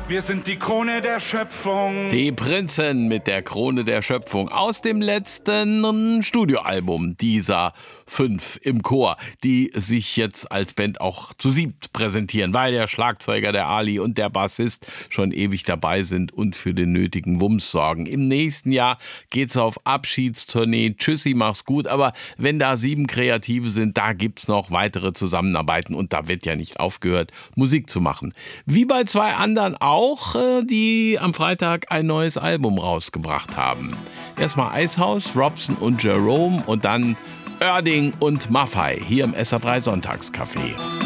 Wir sind die Krone der Schöpfung. Die Prinzen mit der Krone der Schöpfung aus dem letzten Studioalbum dieser 5 im Chor, die sich jetzt als Band auch zu 7 präsentieren, weil der Schlagzeuger, der Ali und der Bassist schon ewig dabei sind und für den nötigen Wumms sorgen. Im nächsten Jahr geht's auf Abschiedstournee. Tschüssi, mach's gut. Aber wenn da 7 Kreative sind, da gibt's noch weitere Zusammenarbeiten und da wird ja nicht aufgehört, Musik zu machen. Wie bei 2 anderen auch, die am Freitag ein neues Album rausgebracht haben. Erstmal Eishaus, Robson und Jerome und dann Oerding und Maffay hier im SA3 Sonntagscafé.